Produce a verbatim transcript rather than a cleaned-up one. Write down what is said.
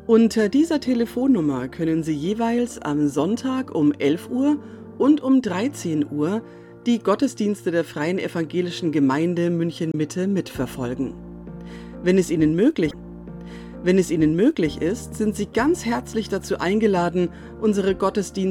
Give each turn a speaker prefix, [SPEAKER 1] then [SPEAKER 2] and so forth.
[SPEAKER 1] Unter dieser Telefonnummer können Sie jeweils am Sonntag um elf Uhr und um dreizehn Uhr die Gottesdienste der Freien Evangelischen Gemeinde München-Mitte mitverfolgen. Wenn es Ihnen möglich, wenn es Ihnen möglich ist, sind Sie ganz herzlich dazu eingeladen, unsere Gottesdienste